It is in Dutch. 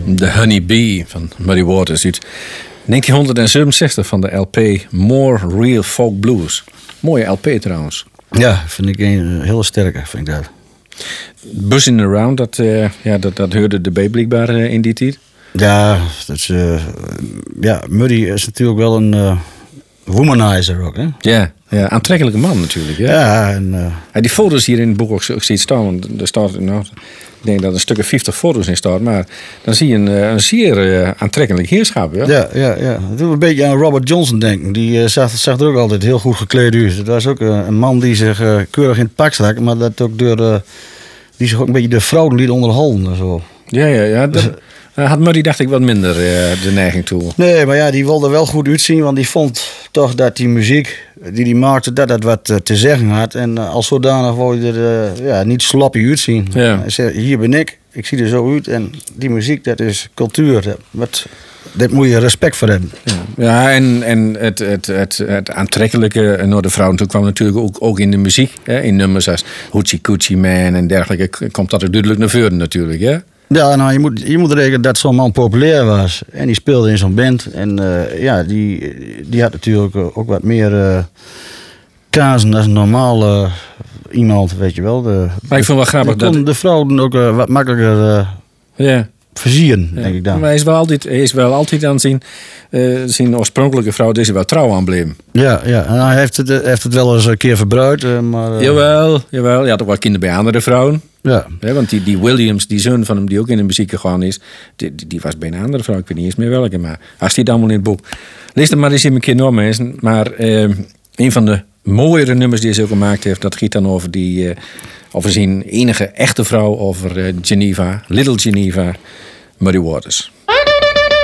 The Honey Bee van Muddy Waters uit 1967 van de LP More Real Folk Blues. Mooie LP trouwens. Ja, vind ik een hele sterke, vind ik dat. Buzzing Around, dat hoorde de B blijkbaar in die tijd. Ja, dat is, Muddy is natuurlijk wel een womanizer ook, hè? Ja, aantrekkelijke man natuurlijk. Ja, Ja, en... die foto's hier in het boek ook ziet staan. Want er staat, ik denk dat er een stuk of 50 foto's in staat. Maar dan zie je een zeer aantrekkelijk heerschap. Ja? Ja. Dat doet een beetje aan Robert Johnson denken. Die zag er ook altijd heel goed gekleed uit. Dat was ook een man die zich keurig in het pak stak. Maar dat ook die zich ook een beetje de vrouwen liet onderhouden. Zo. Ja. Had Muddy dacht ik wat minder de neiging toe. Nee, maar ja, die wilde wel goed uitzien. Want die vond toch dat die muziek die hij maakte, dat wat te zeggen had. En als zodanig wou je er niet sloppy uitzien. Ja. Hij zei, hier ben ik zie er zo uit. En die muziek, dat is cultuur. Dat moet je respect voor hebben. Ja, en het aantrekkelijke naar de vrouwen toe kwam natuurlijk ook in de muziek. Hè? In nummers als Hoochie Coochie Man en dergelijke komt dat er duidelijk naar voren natuurlijk. Hè? Ja, nou, je moet rekenen dat zo'n man populair was. En die speelde in zo'n band. En die had natuurlijk ook wat meer kazen dan een normale iemand, weet je wel. Maar ik vind wel grappig dat de vrouwen ook wat makkelijker versieren, denk ik dan. Maar hij is wel altijd aan zijn oorspronkelijke vrouw, is hij wel trouw aan bleef. Ja, en hij heeft het wel eens een keer verbruikt. Maar, Jawel. Hij had ook wel kinderen bij andere vrouwen. Ja. Want die Williams, die zoon van hem die ook in de muziek gegaan is, die was bij een andere vrouw. Ik weet niet eens meer welke, maar hij staat allemaal in het boek. Lees het maar eens in een keer nog mensen. Maar een van de mooiere nummers die hij zo gemaakt heeft, dat gaat dan over zijn enige echte vrouw, over Geneva, Little Geneva, Muddy Waters.